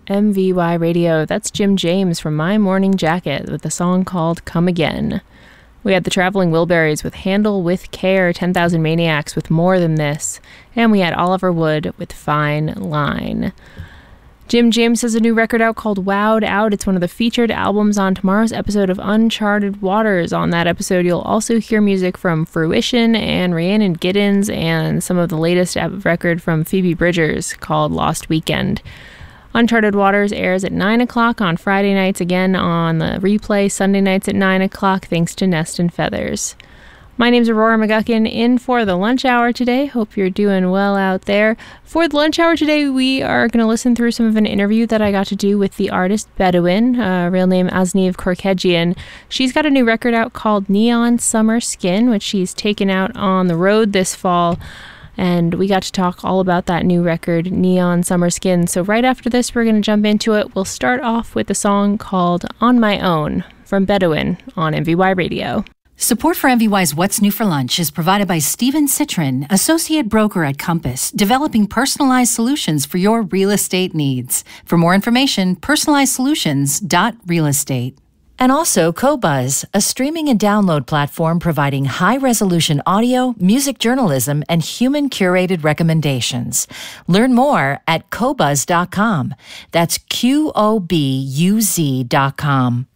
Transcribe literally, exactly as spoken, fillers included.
M V Y Radio. That's Jim James from My Morning Jacket with a song called Come Again. We had the Traveling Wilburys with Handle with Care, ten thousand Maniacs with More Than This, and we had Oliver Wood with Fine Line. Jim James has a new record out called Wowed Out. It's one of the featured albums on tomorrow's episode of Uncharted Waters. On that episode, you'll also hear music from Fruition and Rhiannon Giddens and some of the latest record from Phoebe Bridgers called Lost Weekend. Uncharted Waters airs at nine o'clock on Friday nights, again on the replay Sunday nights at nine o'clock, thanks to Nest and Feathers. My name's Aurora McGuckin, in for the lunch hour today. Hope you're doing well out there. For the lunch hour today, we are going to listen through some of an interview that I got to do with the artist Bedouin, uh, real name Asniv Korkedjian. She's got a new record out called Neon Summer Skin, which she's taken out on the road this fall. And we got to talk all about that new record, Neon Summer Skin. So right after this, we're going to jump into it. We'll start off with a song called On My Own from Bedouin on M V Y Radio. Support for M V Y's What's New for Lunch is provided by Steven Citrin, Associate Broker at Compass, developing personalized solutions for your real estate needs. For more information, personalized solutions dot real estate. And also Qobuz, a streaming and download platform providing high-resolution audio, music journalism, and human-curated recommendations. Learn more at qobuz dot com. That's Q O B U Z dot com.